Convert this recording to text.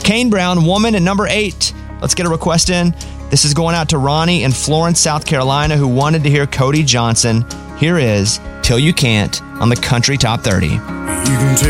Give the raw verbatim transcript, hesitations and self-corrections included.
Kane Brown, Woman at number eight. Let's get a request in. This is going out to Ronnie in Florence, South Carolina, who wanted to hear Cody Johnson. Here is Till You Can't on the Country Top thirty. You can